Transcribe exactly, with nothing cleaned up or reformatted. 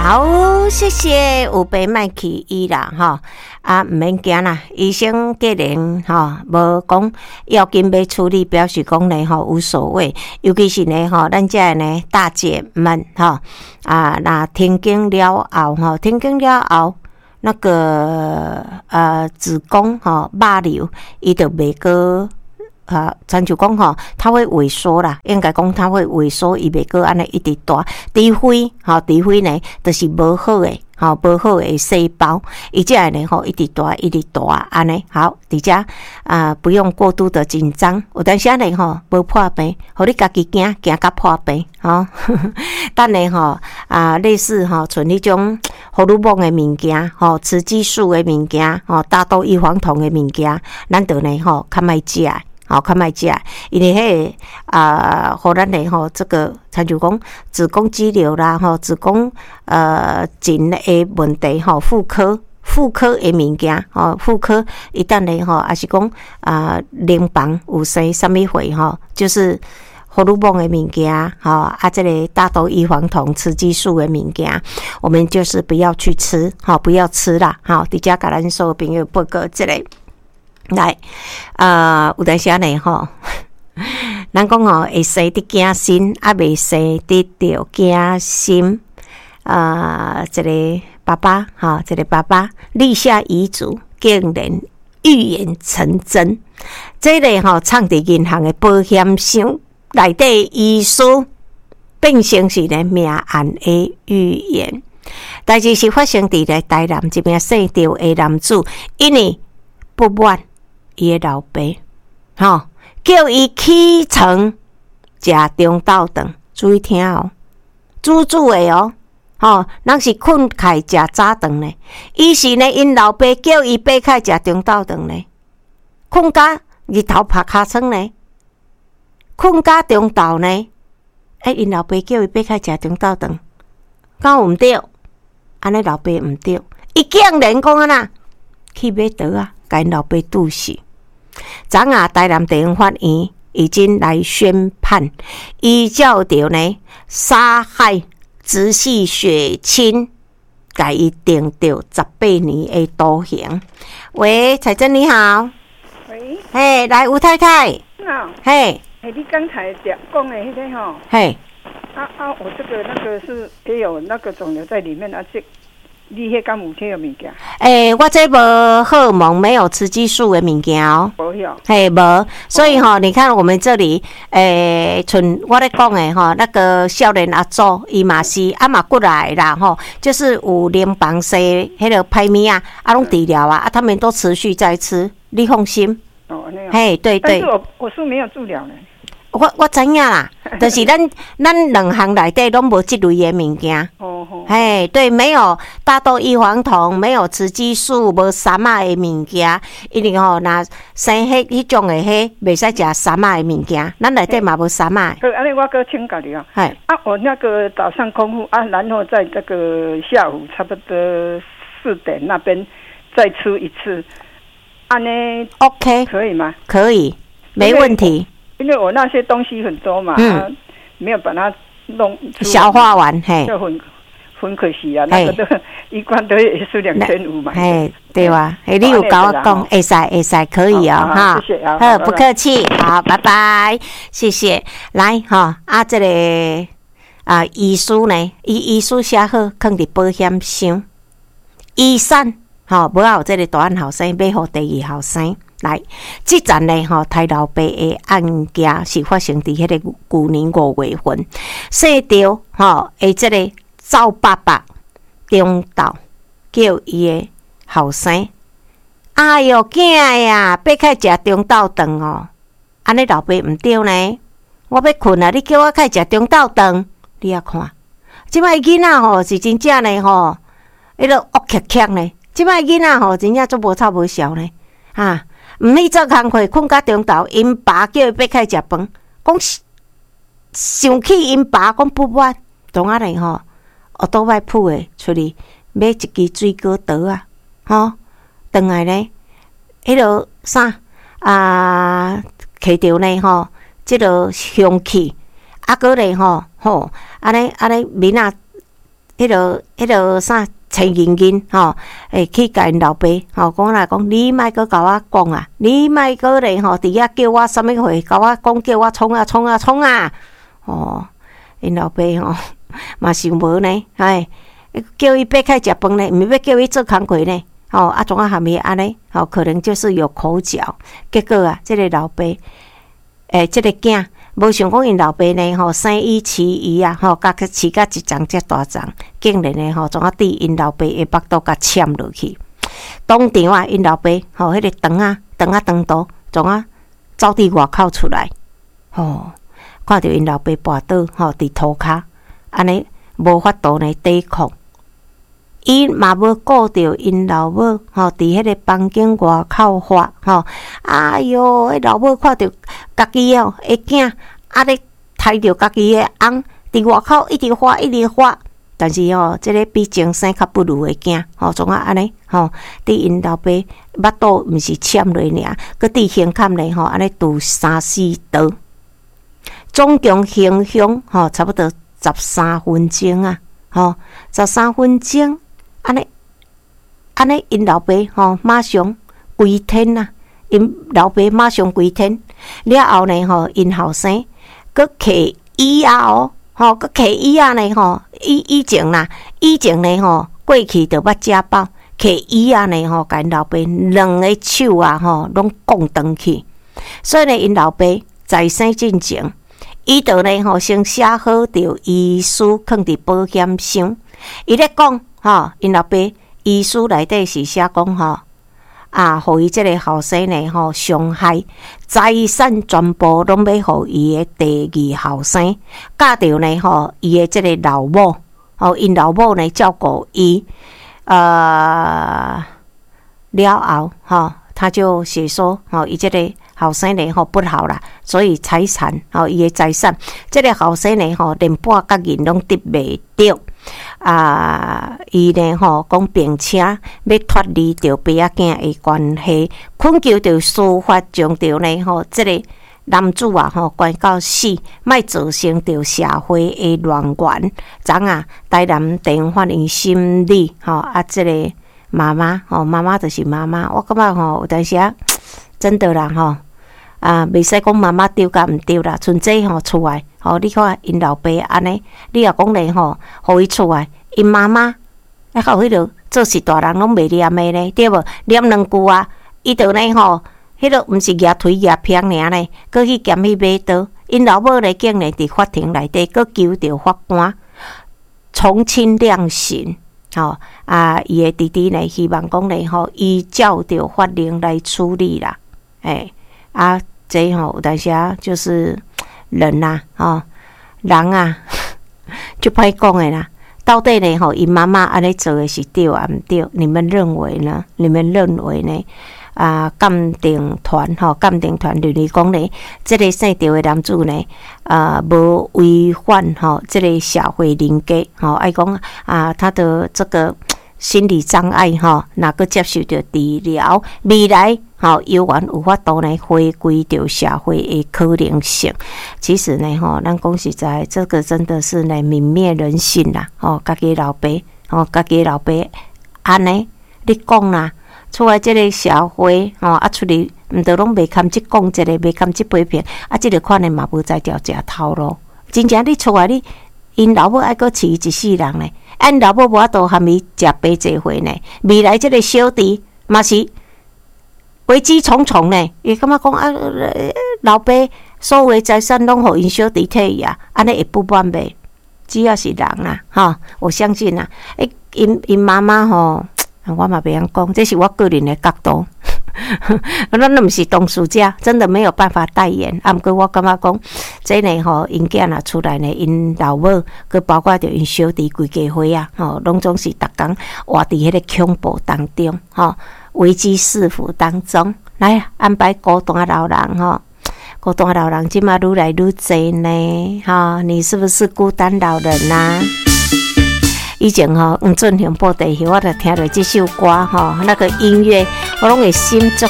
好，谢谢有陪麦去医啦哈，啊唔免惊啦，医生既然哈无讲要紧要处理，表示讲呢哈无所谓，尤其是呢哈咱这呢大姐们哈啊，那停经了后哈，停经了后那个呃子宫哈肉瘤伊就袂个。啊，咱就讲吼，它会萎缩啦，应该讲它会萎缩，伊袂个安尼一直大，除非吼，除非呢，就是无好诶，吼无好诶细胞，伊才会呢吼一直大一直大安尼。好，伫遮啊，不用过度的紧张，有当时呢吼无破病，互你家己惊惊甲破病，吼，等呢吼啊，类似吼像迄种荷尔蒙诶物件，吼雌激素诶物件，吼大豆异黄酮诶物件，咱着呢吼较莫食。好，较莫食，因为迄个啊，互咱的吼，这个参就讲子宫肌瘤啦，吼子宫呃颈的问题吼，妇科妇科的物件，吼妇科一旦呢吼，也是讲啊，淋房有生什么货吼，就是荷尔蒙的物件，吼啊，这个大豆异黄酮、雌激素的物件，我们就是不要去吃，吼不要吃啦，吼伫遮甲咱所有朋友报告这个。来，呃，有当时呢吼，咱讲吼会生得惊心，啊未生得着惊心。啊、呃，这个爸爸哈，这个爸爸立下遗嘱，竟然预言成真。这个吼创伫银行的保险箱内底遗书，变成是呢命案的预言。代志是发生伫咧台南一名姓赵的男子，因为不满。伊的老爸，吼、哦、叫伊起床食中昼顿，注意听哦，煮煮的哦，吼、哦，咱是困开食早顿呢。伊是呢，因老爸叫伊爬开食中昼顿呢，困甲日头拍尻川呢，困甲中昼呢，哎，因老爸叫伊爬开食中昼顿，敢有毋对？安尼老爸毋对，伊竟然讲安那去买刀啊，甲因老爸拄死。昨下台南地方法院已经来宣判，依照着呢杀害直系血亲，甲伊定着十八年的徒刑。喂，彩珍你好。 喂。 嘿，来吴太太。 好。 嘿。 哎，你刚才讲讲的那个吼。 嘿。 啊啊，我这个那个是也有那个肿瘤在里面啊，这。你迄敢有这个物件？ 诶、欸，我这无荷尔蒙没有雌激素的物件哦。 无有。 嘿，无，所以吼、哦，你看我们这里，诶、欸，像我咧讲的吼，那个少年阿祖伊嘛是啊嘛过来啦吼，就是有淋巴腺迄个歹物啊，啊拢治疗啊，啊他们都持续在吃，你放心。 哦，那样。 嘿，对对。 但是我我是没有治疗呢。 我我知影啦，就是咱咱两项内底拢无即类的物件。 哦哦。 嘿，对，没有大豆异黄酮，没有雌激素，无三马的物件。因为吼，若生迄迄种的迄，袂使食三马的物件。咱内底嘛无三马。 可安尼我搁请教你哦。 嗨。 啊，我那个早上空腹啊，然后在这个下午差不多四点那边再吃一次，安尼 OK 可以吗？ 可以，没问题。 因为我那些东西很多嘛，嗯啊、没有把它弄消化完，嘿， 就很很可惜啊。那个都一罐都也是两千五嘛， 嘿，对吧？嘿，你有跟我讲，会使会使可以哦，哈， 谢谢啊， 好，不客气，好，拜拜，谢谢。来哈，啊，这个啊，遗书呢，伊遗书写好，放伫保险箱，遗产，吼，无有这个大汉后生买互第二后生。来，即阵呢吼，台老爸的案件是发生伫迄个旧年五月份，姓赵吼，诶，即个赵爸爸中昼叫伊的后生，哎哟囝呀，爬开食中昼顿哦，安尼老爸毋对呢，我要困啊，你叫我开食中昼顿，你啊看，即摆囡仔吼是真正呢吼，迄个恶壳壳呢，即摆囡仔吼真正足无臭无潲呢，啊！毋去做工课，困到中昼，因爸叫伊爬开食饭，讲生气，因爸讲不满，当啊嘞吼，学倒摆铺诶出去买一支水果刀啊，吼，转来咧，迄落啥啊，摕着呢吼，即落凶器，啊个咧吼吼，安尼安尼面啊迄落迄落啥青银银吼，会去甲因老爸吼讲来讲，你莫阁甲我讲啊，你莫阁咧吼，伫遐叫我啥物货，甲我讲叫我冲啊冲啊冲啊！哦，因老爸吼嘛想无呢，哎，叫伊爬开食饭呢，毋是要叫伊做工课呢。吼、哦、啊，总啊含伊安尼，吼、哦、可能就是有口角。结果啊，即、这个老爸，诶、欸，即、这个囝无想讲因老爸呢，吼生伊饲伊啊，吼甲去饲甲一丛遮大丛，竟然呢，吼总啊伫因老爸诶腹肚甲嵌落去。当场啊，因老爸吼迄、那个肠啊，肠啊肠肚，总啊走伫外口出来，吼、哦、看着因老爸跋倒，吼伫涂骹，安尼无法度呢抵抗。伊嘛无顾着因老母，吼，伫迄个房间外口发，吼，哎哟，迄老母看着家己哦，个囝啊咧抬着家己个翁伫外口一直发一直发，但是吼，即、这个比前生较不如个囝，吼，总啊安尼，吼，伫因老爸腹肚毋是嵌落尔，佮伫胸坎咧，吼，安尼拄三四刀，总共行凶，吼，差不多十三分钟啊，吼，十三分钟。安尼，安尼，因老爸吼马上归天啊！因老爸马上归天了后呢，吼，因后生佮摕椅啊哦，吼，佮摕椅啊呢，吼，以以前啦，以前呢，吼，过去就捌家暴，摕椅啊呢，吼，甲因老爸两个手啊，吼，拢拱断去。所以呢，因老爸在生之前，伊就呢，吼，先写好着遗书，放伫保险箱。伊咧讲。吼，因老爸遗书内底是写讲吼，啊，互伊即个后生呢吼伤害，财产全部拢要互伊的第二后生，嫁着呢吼伊的即个老母，吼因老母呢照顾伊，呃了后吼，他就写说吼，伊即个后生呢吼不好啦，所以财产吼伊的财产，即、这个后生呢吼连半角银拢得袂着。啊，伊呢吼讲，并且要脱离着爸仔囝的关系，恳求着司法将着呢吼，即、这个男主啊吼关到死，莫造成着社会的乱源。昨啊，台南地法院审理吼啊，即、这个妈妈吼，妈妈就是妈妈，我感觉吼有当时啊，真的啦吼。啊，袂使讲妈妈对甲毋对啦，剩这吼厝内吼，你看因老爸安尼，你若讲咧吼，互伊厝内因妈妈，啊，互迄落做事大人拢袂念诶呢，对无？念两句啊，伊就呢吼，迄落毋是举腿举平尔呢，佮去捡去买刀，因老母咧竟然伫法庭内底佮求着法官从轻量刑，吼啊，伊诶弟弟呢希望讲咧吼，依照着法令来处理啦，诶。啊，这吼、喔、有当时啊，就是人呐、啊，吼、喔、人啊，就歹讲诶啦。到底呢吼，因妈妈安尼做诶是对啊毋对？你们认为呢？你们认为呢？啊，鉴定团吼，鉴定团认为讲呢，这个姓赵诶男子呢，啊，无违反吼，这个社会人格吼，爱讲啊，他的这个心理障碍吼，若个接受着治疗，未来。吼，有缘有法度呢，回归到社会的可能性。其实呢，吼，咱讲实在，这个真的是呢泯灭人性啦。吼，家己老爸，吼，家己老爸安尼，你讲啦，出来这个社会，吼，啊，出去毋得拢袂堪即讲一个，袂堪即批评，啊，即个款呢嘛无才调食头路。真正你出来你，因老母爱阁饲一世人呢，啊，因老母无法度含伊食白济回呢，未来这个小弟嘛是。危机重重呢，伊感觉讲啊，老爸所有财产拢互因小弟摕去啊，安尼会不满袂？只要是人啊，吼，我相信啊，诶，因因妈妈吼，我嘛袂晓讲，这是我个人的角度，咱都毋是当事者，真的没有办法代言。啊，毋过我感觉讲，这呢吼，因囝啊出来呢，因老母，佮包括着因小弟规家伙啊，吼，拢总是逐工活伫迄个恐怖当中，吼。危机四伏当中，来安排孤单老人吼，孤单老人即马愈来愈侪呢，哈，你是不是孤单老人啊？以前吼，黄俊雄播地戏，我就听到这首歌吼，那个音乐，我拢会心足